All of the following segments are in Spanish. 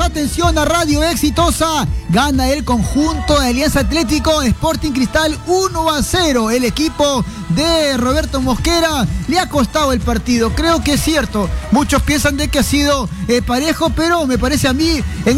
atención a Radio Exitosa. Gana el conjunto de Alianza Atlético Sporting Cristal 1-0. El equipo de Roberto Mosquera le ha costado el partido. Creo que es cierto. Muchos piensan de que ha sido parejo, pero me parece a mí en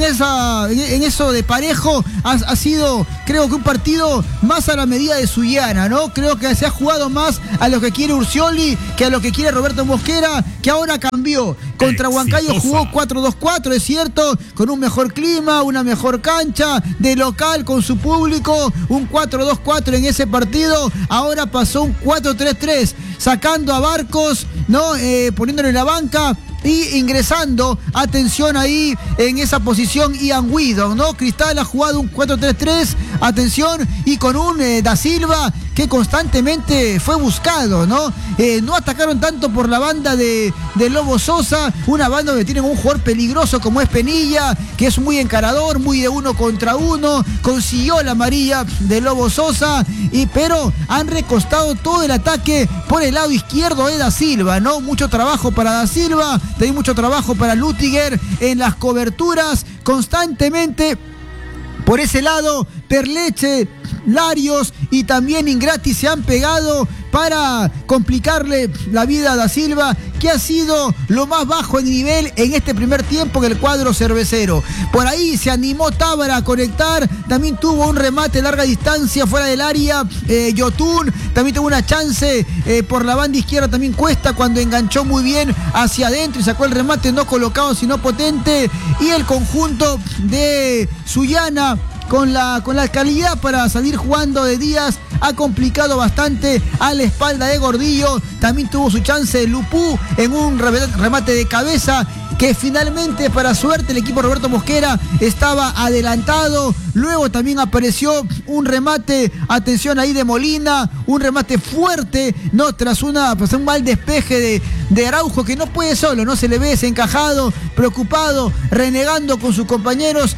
eso de parejo ha sido, creo que un partido más a la medida de Sullana, ¿no? Creo que se ha jugado más a lo que quiere Urcioli que a lo que quiere Roberto Mosquera, que ahora cambió. Contra Huancayo jugó 4-2-4, es cierto, con un mejor clima, una mejor cancha, de local con su público, un 4-2-4 en ese partido. Ahora pasó un 4-3-3, sacando a Barcos, ¿no? Poniéndolo en la banca y ingresando, atención ahí en esa posición, Ian Guido, ¿no? Cristal ha jugado un 4-3-3, atención, y con un Da Silva que constantemente fue buscado, ¿no? No atacaron tanto por la banda de Lobo Sosa, una banda donde tienen un jugador peligroso como es Penilla, que es muy encarador, muy de 1 contra 1, consiguió la amarilla de Lobo Sosa, pero han recostado todo el ataque por el lado izquierdo de Da Silva, ¿no? Mucho trabajo para Da Silva, también mucho trabajo para Lutiger en las coberturas, constantemente por ese lado. Perleche, Larios y también Ingrati se han pegado para complicarle la vida a Da Silva, que ha sido lo más bajo en nivel en este primer tiempo en el cuadro cervecero. Por ahí se animó Tábara a conectar, también tuvo un remate de larga distancia fuera del área, Yotun también tuvo una chance por la banda izquierda, también Cuesta cuando enganchó muy bien hacia adentro y sacó el remate no colocado sino potente, y el conjunto de Sullana con la calidad para salir jugando de Díaz ha complicado bastante a la espalda de Gordillo. También tuvo su chance Lupú en un remate de cabeza que finalmente, para suerte, el equipo Roberto Mosquera estaba adelantado. Luego también apareció un remate, atención ahí de Molina, un remate fuerte, ¿no? Tras un mal despeje de Araujo, que no puede solo, ¿no? Se le ve desencajado, preocupado, renegando con sus compañeros.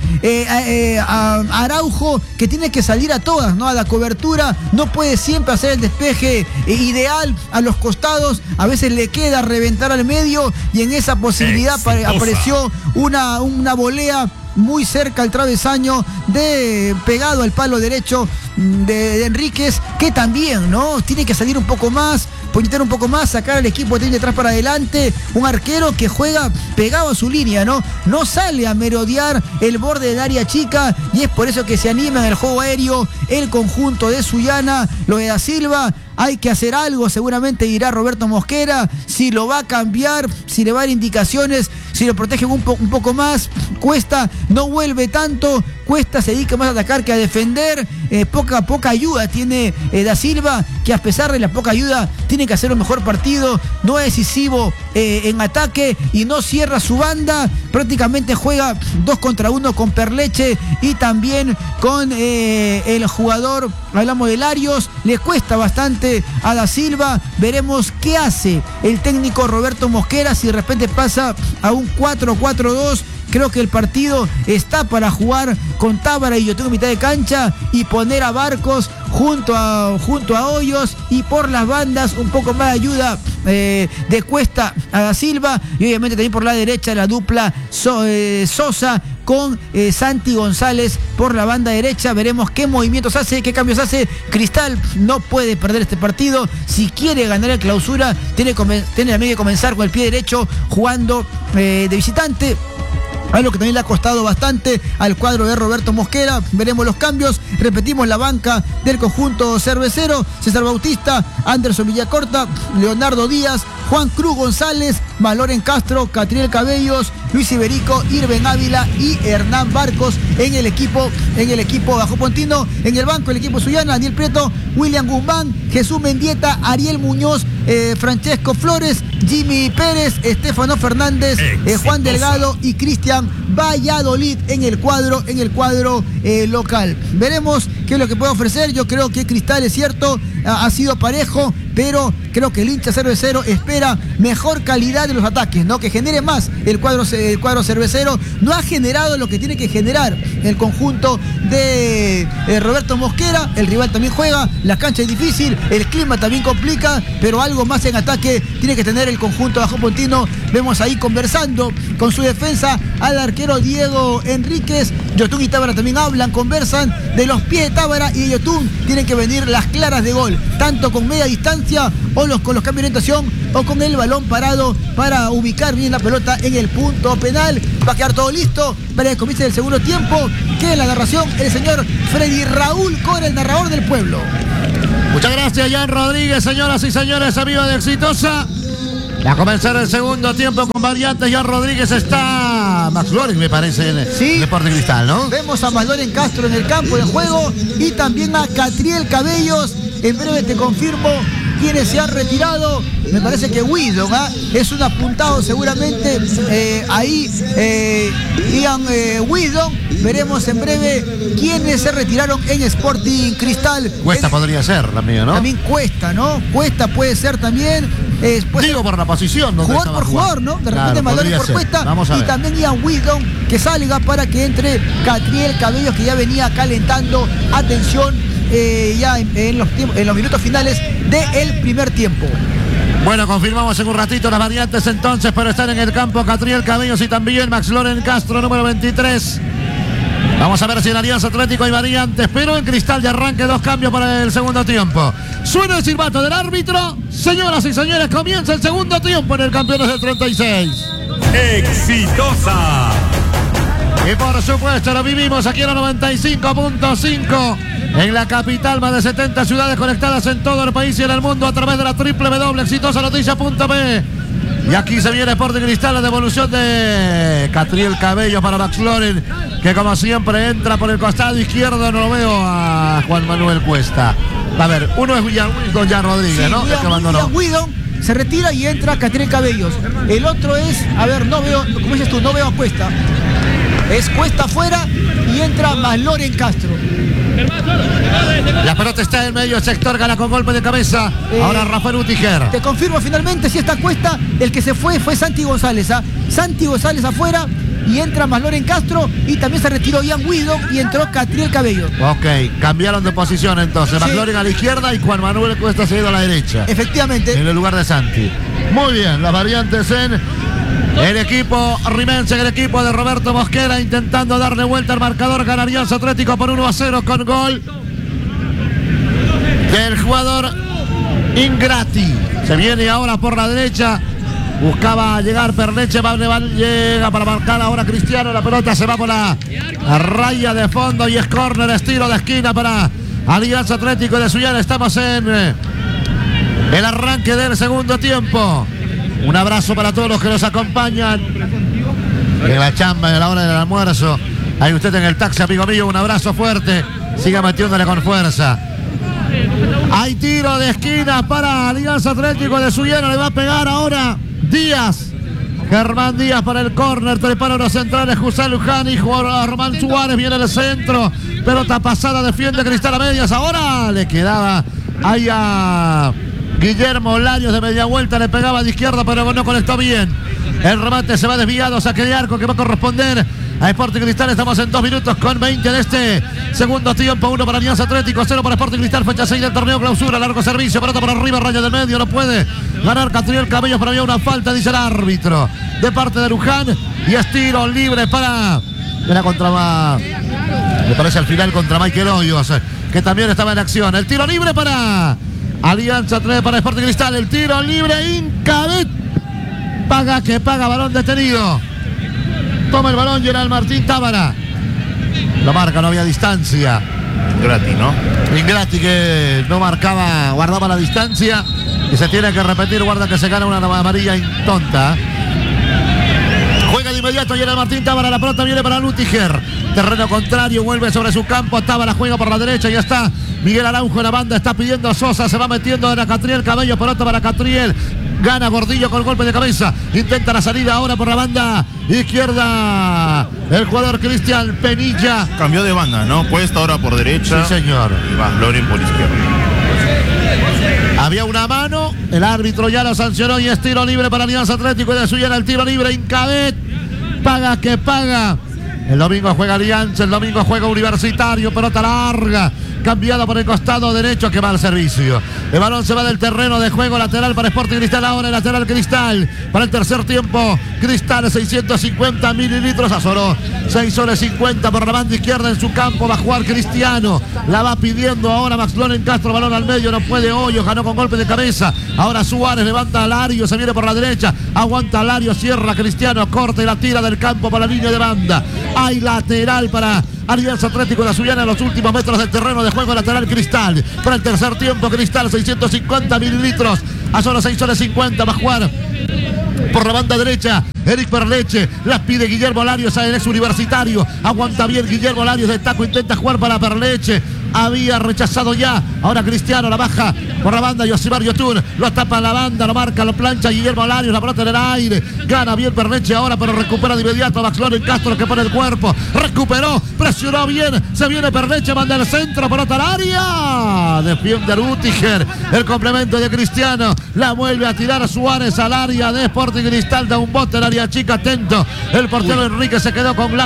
A Araujo, que tiene que salir a todas, ¿no? A la cobertura, no puede siempre hacer el despeje ideal a los costados, a veces le queda reventar al medio, y en esa posibilidad apareció una volea muy cerca al travesaño, pegado al palo derecho de Enríquez, que también, ¿no? Tiene que salir un poco más, poner un poco más, sacar al equipo de atrás para adelante. Un arquero que juega pegado a su línea, ¿no? No sale a merodear el borde del área chica, y es por eso que se anima en el juego aéreo el conjunto de Sullana. Lo de Da Silva, hay que hacer algo, seguramente dirá Roberto Mosquera, si lo va a cambiar, si le va a dar indicaciones, si lo protege un poco más. Cuesta no vuelve tanto, Cuesta se dedica más a atacar que a defender. Poca ayuda tiene Da Silva, que a pesar de la poca ayuda tiene que hacer un mejor partido, no es decisivo en ataque y no cierra su banda. Prácticamente juega 2 contra 1 con Perleche y también con el jugador, hablamos de Larios. Le cuesta bastante a Da Silva. Veremos qué hace el técnico Roberto Mosquera, si de repente pasa a un 4-4-2. Creo que el partido está para jugar con Tábara y yo tengo mitad de cancha y poner a Barcos junto a Hoyos, y por las bandas un poco más de ayuda de Cuesta a Da Silva, y obviamente también por la derecha la dupla Sosa con Santi González por la banda derecha. Veremos qué movimientos hace, qué cambios hace. Cristal no puede perder este partido. Si quiere ganar el clausura, tiene también que comenzar con el pie derecho jugando de visitante. Algo que también le ha costado bastante al cuadro de Roberto Mosquera. Veremos los cambios. Repetimos la banca del conjunto cervecero: César Bautista, Anderson Villacorta, Leonardo Díaz, Juan Cruz González, Maloren Castro, Catriel Cabellos, Luis Iberico, Irben Ávila y Hernán Barcos en el equipo bajo Pontino. En el banco el equipo Sullana: Daniel Prieto, William Guzmán, Jesús Mendieta, Ariel Muñoz, Francesco Flores, Jimmy Pérez, Estefano Fernández, Juan Delgado y Cristian Valladolid en el cuadro local. Veremos qué es lo que puede ofrecer. Yo creo que Cristal, es cierto, ha sido parejo, pero creo que el hincha cervecero espera mejor calidad de los ataques, ¿no? Que genere más el cuadro cervecero. No ha generado lo que tiene que generar el conjunto de Roberto Mosquera. El rival también juega, la cancha es difícil, el clima también complica, pero algo más en ataque tiene que tener el conjunto bajo Pontino Vemos ahí conversando con su defensa al arquero Diego Enríquez. Yotun y Tábara también hablan, conversan de los pies de Tábara y de Yotun. Tienen que venir las claras de gol, tanto con media distancia o con los cambios de orientación o con el balón parado para ubicar bien la pelota en el punto penal. Va a quedar todo listo para que comience el segundo tiempo, que en la narración el señor Freddy Raúl Cora, el narrador del pueblo. Muchas gracias, Jan Rodríguez. Señoras y señores, amigos de Exitosa, va a comenzar el segundo tiempo con variantes. Jan Rodríguez está Max Loren, me parece, en sí, Sporting Cristal, ¿no? Vemos a Max Loren Castro en el campo de juego y también a Catriel Cabellos. En breve te confirmo quienes se han retirado. Me parece que Widon es un apuntado seguramente ahí, Ian Widon. Veremos en breve quiénes se retiraron en Sporting Cristal. Cuesta podría ser también, ¿no? También Cuesta, ¿no? Cuesta puede ser también. Digo por la posición. Jugador por jugador, ¿no? De repente Malone por Cuesta. Y también Ian Widon, que salga para que entre Catriel Cabellos, que ya venía calentando. Atención, ya en los minutos finales del primer tiempo. Bueno, confirmamos en un ratito las variantes entonces, pero están en el campo Catriel Cabellos y también Max Loren Castro, número 23. Vamos a ver si en Alianza Atlético hay variantes, pero en Cristal de arranque 2 cambios para el segundo tiempo. Suena el silbato del árbitro. Señoras y señores, comienza el segundo tiempo en el Campeones del 36. Exitosa. Y por supuesto lo vivimos aquí en la 95.5. En la capital, más de 70 ciudades conectadas en todo el país y en el mundo a través de la www.exitosanoticia.p. Y aquí se viene Sporting Cristal, la devolución de Catriel Cabello para Max Loren, que como siempre entra por el costado izquierdo. No lo veo a Juan Manuel Cuesta. A ver, uno es Widon Jan Rodríguez, sí, ¿no? Widon se retira y entra Catriel Cabellos. El otro es, a ver, no veo, como dices tú, no veo a Cuesta. Es Cuesta afuera y entra Max Loren Castro. La pelota está en medio sector, gana con golpe de cabeza. Ahora Rafael Utiger. Te confirmo finalmente si esta Cuesta, el que se fue Santi González. Santi González afuera y entra Max Loren Castro y también se retiró Ian Widon y entró Catriel Cabello. Ok, cambiaron de posición entonces. Max Loren a la izquierda y Juan Manuel Cuesta se ha ido a la derecha. Efectivamente. En el lugar de Santi. Muy bien, las variantes en el equipo rimense, en el equipo de Roberto Mosquera, intentando darle vuelta al marcador. Gana Alianza Atlético por 1-0 con gol del jugador Ingrati. Se viene ahora por la derecha. Buscaba llegar Perleche, llega para marcar ahora Cristiano. La pelota se va por la raya de fondo y es córner, estilo de esquina para Alianza Atlético de Sullana. Estamos en el arranque del segundo tiempo. Un abrazo para todos los que nos acompañan en la chamba, en la hora del almuerzo. Ahí usted en el taxi, amigo mío, un abrazo fuerte. Siga metiéndole con fuerza. Hay tiro de esquina para Alianza Atlético de Sullana. Le va a pegar ahora Díaz. Germán Díaz para el córner. Prepara los centrales. José Luján y Román Suárez. Viene el centro. Pelota pasada. Defiende Cristal a medias. Ahora le quedaba ahí a Guillermo Larios de media vuelta. Le pegaba de izquierda, pero no conectó bien. El remate se va desviado. Saque de arco que va a corresponder a Sporting Cristal. Estamos en 2 minutos con 20 de este segundo tiempo. 1 para Alianza Atlético, 0 para Sporting Cristal. Fecha 6 del torneo clausura. Largo servicio, pelota por arriba, raya del medio. No puede ganar Catriel Cabello, pero había una falta, dice el árbitro, de parte de Luján. Y es tiro libre para... Era contra... Me parece al final contra Michael Hoyos, que también estaba en acción. El tiro libre para Alianza Atlético, para Sporting Cristal. El tiro libre, Incabet. Paga que paga, balón detenido. Toma el balón Gerald Martín Tábara. Lo marca, no había distancia. Ingrati, ¿no? Ingrati que no marcaba, guardaba la distancia. Y se tiene que repetir, guarda que se gana una amarilla tonta. Juega de inmediato Gerald Martín Tábara. La pelota viene para Lutiger. Terreno contrario, vuelve sobre su campo. Tábara juega por la derecha y ya está Miguel Araujo en la banda. Está pidiendo Sosa, se va metiendo en la Catriel Cabello. Pelota para Catriel. Gana Gordillo con golpe de cabeza. Intenta la salida ahora por la banda izquierda. El jugador Cristian Penilla. Cambió de banda, ¿no? Puesta ahora por derecha. Sí, señor. Y Max Loren por izquierda. Había una mano. El árbitro ya lo sancionó y es tiro libre para Alianza Atlético de Sullana. El tiro libre, Incabet. Paga que paga. El domingo juega Alianza, el domingo juega Universitario, pelota larga, cambiada por el costado derecho, que va al servicio. El balón se va del terreno de juego, lateral para Sporting Cristal, ahora el lateral Cristal. Para el tercer tiempo, Cristal 650 mililitros, Azoró 6 soles 50 por la banda izquierda en su campo, va a jugar Cristiano. La va pidiendo ahora Max Loren Castro, balón al medio, no puede Hoyos, ganó con golpe de cabeza. Ahora Suárez levanta a Lario, se viene por la derecha, aguanta Lario, cierra Cristiano, corta y la tira del campo por la línea de banda. Hay lateral para Alianza Atlético de Zuliana en los últimos metros del terreno de juego, lateral Cristal. Para el tercer tiempo, Cristal 650 mililitros, a solo 6 soles 50, va a jugar por la banda derecha Eric Perleche, las pide Guillermo Larios, el ex Universitario, aguanta bien Guillermo Larios de taco, intenta jugar para Perleche, había rechazado ya, ahora Cristiano la baja por la banda, Yosimar Yotun, lo tapa en la banda, lo marca, lo plancha Guillermo Larios, la pelota en el aire, gana bien Perleche ahora, pero recupera de inmediato Max Loren Castro, que pone el cuerpo, recuperó, presionó bien, se viene Perleche, manda el centro, pelota al área, defiende Rüdiger, el complemento de Cristiano, la vuelve a tirar Suárez al área de Sporting Cristal, da un bote al área chica, atento, el portero Enrique se quedó con la